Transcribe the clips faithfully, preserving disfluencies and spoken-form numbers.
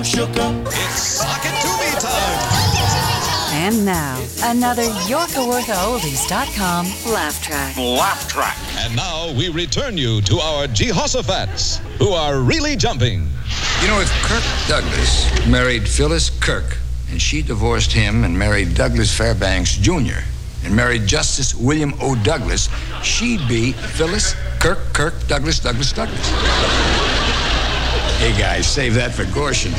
Shook up. It's Sock It To Me time. And now, another Yorka Wortha Oldies dot com laugh track. Laugh track. And now we return you to our Jehoshaphat's, who are really jumping. You know, if Kirk Douglas married Phyllis Kirk, and she divorced him and married Douglas Fairbanks Junior, and married Justice William O. Douglas, she'd be Phyllis Kirk Kirk Douglas Douglas Douglas. Hey, guys, save that for Gorshin.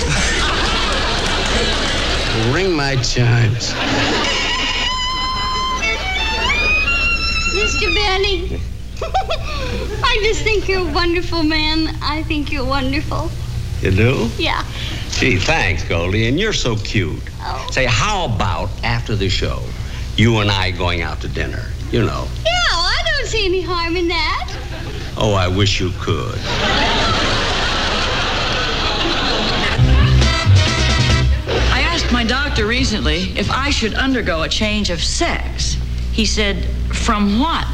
Ring my chimes. Mister Benny, I just think you're a wonderful man. I think you're wonderful. You do? Yeah. Gee, thanks, Goldie, and you're so cute. Oh. Say, how about after the show, you and I going out to dinner? You know. Yeah, well, I don't see any harm in that. Oh, I wish you could. I asked my doctor recently if I should undergo a change of sex. He said, from what?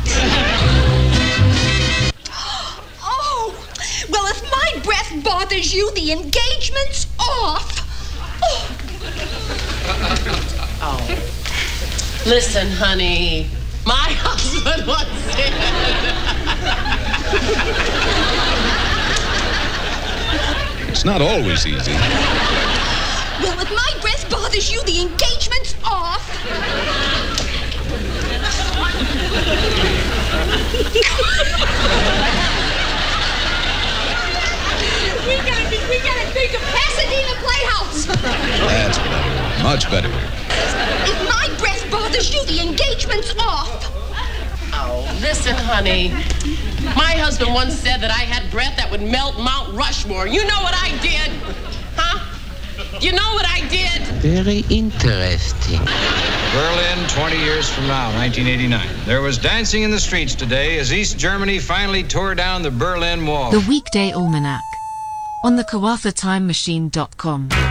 Oh, well, if my breath bothers you, the engagement's off. Oh. Oh. Listen, honey, my husband once said... It's not always easy. Well, if my breath bothers you, the engagement's off. we got a, we got a big Pasadena Playhouse. That's better. Much better. If my breath bothers you, the engagement's off. Oh, listen, honey, my husband once said that I had breath that would melt Mount Rushmore. You know what I did? Huh? You know what I did? Very interesting. Berlin, twenty years from now, nineteen eighty-nine. There was dancing in the streets today as East Germany finally tore down the Berlin Wall. The Weekday Almanac on the Kawatha Time Machine dot com.